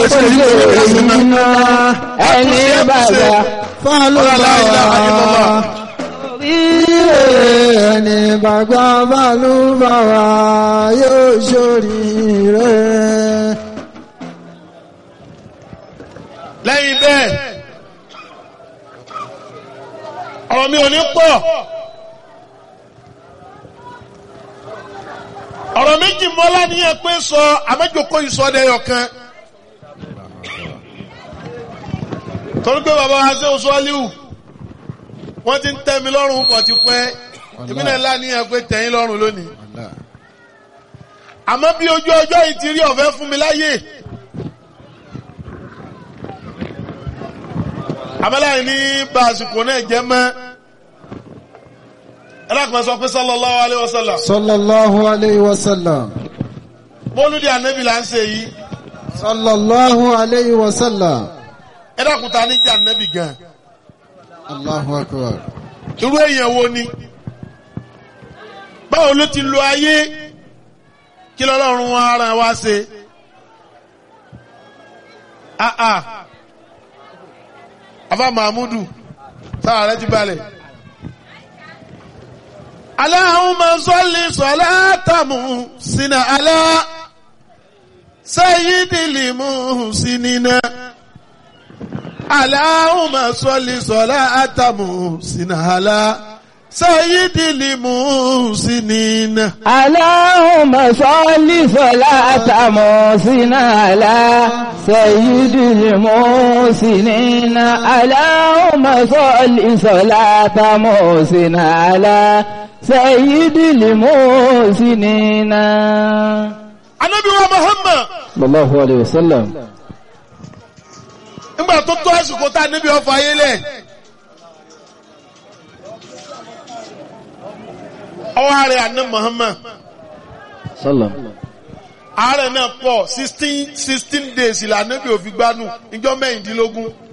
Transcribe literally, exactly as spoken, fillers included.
ṣe iná ẹni bàbá fálùbáwá ẹni bàbá fálùbáwá yóò ṣoríire. lẹ́yìn bẹ́ẹ̀ ọ̀rọ̀ mi ò ní pọ̀ ọ̀rọ̀ méjì mọ́lá ní ẹ pé sọ àmẹ́jọkọ́ ìsọdẹ̀yọ̀ kan torí pé bàbá wa ṣe oṣù aliu wọ́n ti ń tẹ́ mi lọ́rùn pọ̀ ti pẹ́ ìpínlẹ̀ ńlá ní ẹ pé tẹ̀yìn lọ́rùn lónìí àmọ́ bí ojú ọjọ́ yìí ti rí ọ̀fẹ́ fún mi láyè àmọ́láyìn ní bá àsìkò náà jẹ́ mọ́ ẹlẹ́kùnrin sọ pé sallallahu alayhi wa sallam. sallallahu alayhi wa sallam. mọ́lúdì ànábì là ń ṣe yìí. sallallahu alayhi wa sallam. ẹlẹ́kùnrin ta ní jẹ́ ànábì gan. Allahu akbar. irú èèyàn wo ni. báwo ló ti lo ayé kí lọ́lọ́run wọn ara wa ṣe. ah ah afa mahmudu sáà rẹ ti balẹ̀. Allahumma salli salatan muhsina ala sayyidil muhsinina. Allahumma salli salatan muhsina ala sayyidil muhsinina. Allahumma salli salatan muhsina ala sayyidil muhsinina. Allahumma salli salatan muhsina ala sayyidil muhsinina. Ànábì wa Muhammad sallallahu alayhi wa sallam. nígbà tó tó àsìkò tá níbi ọfọ ayé lẹ̀ ọwọ́ ààrẹ àná Muhammad sallam. ààrẹ náà pọ̀ sixteen sixteen days ìlànà bí òfin gbanú ìjọ mẹ́rìndínlógún